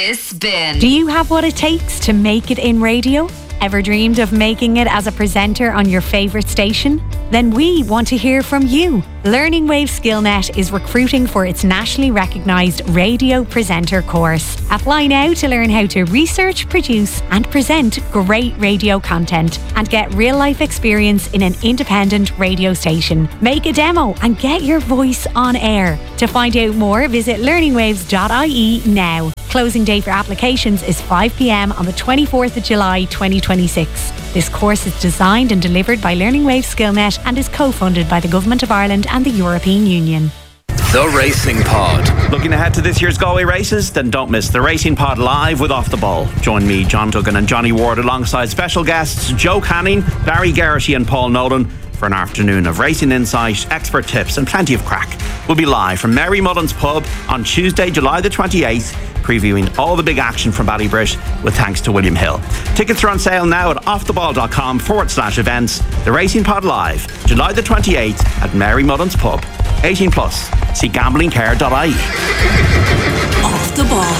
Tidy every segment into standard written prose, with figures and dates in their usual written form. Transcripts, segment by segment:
is Spin. Do you have what it takes to make it in radio? Ever dreamed of making it as a presenter on your favourite station? Then we want to hear from you. Learning Wave Skillnet is recruiting for its nationally recognised radio presenter course. Apply now to learn how to research, produce and present great radio content and get real-life experience in an independent radio station. Make a demo and get your voice on air. To find out more, visit learningwaves.ie now. Closing date for applications is 5 p.m. on the 24th of July 2026. This course is designed and delivered by Learning Wave Skillnet and is co-funded by the Government of Ireland and the European Union. The Racing Pod. Looking ahead to this year's Galway races? Then don't miss the Racing Pod live with Off the Ball. Join me, John Duggan and Johnny Ward alongside special guests Joe Canning, Barry Geraghty and Paul Nolan for an afternoon of racing insight, expert tips and plenty of crack. We'll be live from Mary Mullen's Pub on Tuesday, July the 28th, previewing all the big action from Ballybrit with thanks to William Hill. Tickets are on sale now at offtheball.com/events. The Racing Pod Live, July the 28th at Mary Mullen's Pub. 18 plus. See gamblingcare.ie. Off the Ball.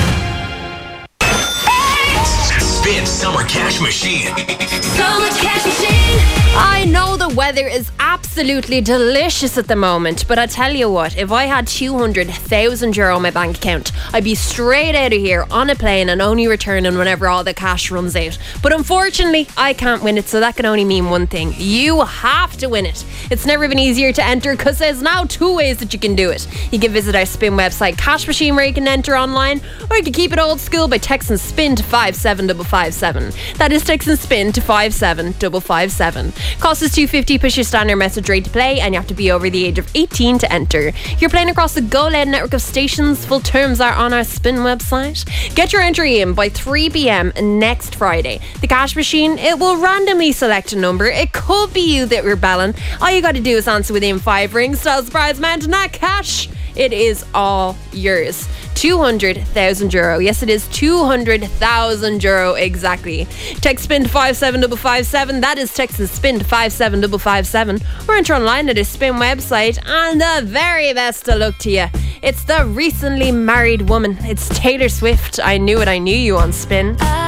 Spin Summer Cash Machine. Summer Cash Machine. I know the weather is absolutely delicious at the moment, but I tell you what, if I had €200,000 in my bank account, I'd be straight out of here on a plane and only returning whenever all the cash runs out. But unfortunately, I can't win it, so that can only mean one thing. You have to win it. It's never been easier to enter because there's now two ways that you can do it. You can visit our Spin website, Cash Machine, where you can enter online, or you can keep it old school by texting SPIN to 57557. That is texting SPIN to 57557. Cost is $2.50, push your standard message rate to play, and you have to be over the age of 18 to enter. You're playing across the Go Loud network of stations. Full terms are on our Spin website. Get your entry in by 3 p.m. next Friday. The Cash Machine, it will randomly select a number. It could be you that we're belling. All you got to do is answer within 5 rings. So surprise, man, to not cash. It is all yours. €200,000. Yes, it is €200,000 exactly. Text SPIN to 57557. That is text SPIN to 57557. Or enter online at a Spin website. And the very best of luck to you. It's the recently married woman. It's Taylor Swift. I Knew It, I Knew You on Spin.